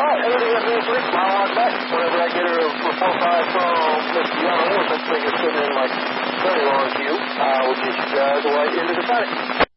right, everything else is free. I'll watch back. Whenever I get a report from Mr. Young, this thing is sitting in like very long queue. I will get you guys right into the panic.